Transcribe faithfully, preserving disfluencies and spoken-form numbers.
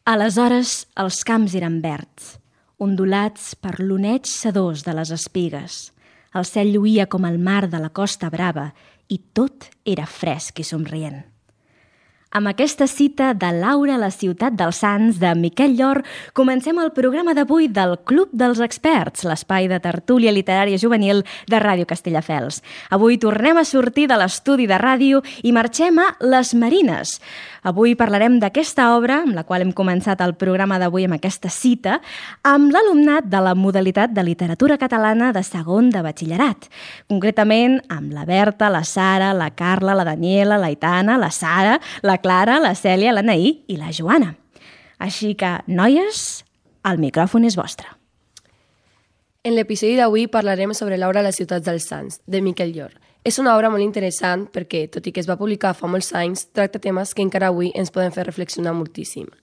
Aleshores els camps eren verds, ondulats per l'oneig sedós de les espigues. El cel lluïa com el mar de la Costa Brava i tot era fresc i somrient. Amb aquesta cita de Laura a la ciutat dels Sants, de Miquel Llor, comencem el programa d'avui del Club dels Experts, l'espai de tertúlia literària juvenil de Ràdio Castelldefels. Avui tornem a sortir de l'estudi de ràdio i marxem a Les Marines. Avui parlarem d'aquesta obra, amb la qual hem començat el programa d'avui amb aquesta cita, amb l'alumnat de la modalitat de literatura catalana de segon de batxillerat. Concretament amb la Berta, la Sara, la Carla, la Daniela, la Aitana, la Sara, la Clara, la Cèlia, l'Anaí i la Joana. Així que, noies, el micròfon és vostre. En l'episodi d'avui parlarem sobre l'obra Les ciutats dels Sants, de Miquel Llor. És una obra molt interessant perquè, tot i que es va publicar fa molts anys, tracta temes que encara avui ens poden fer reflexionar moltíssim.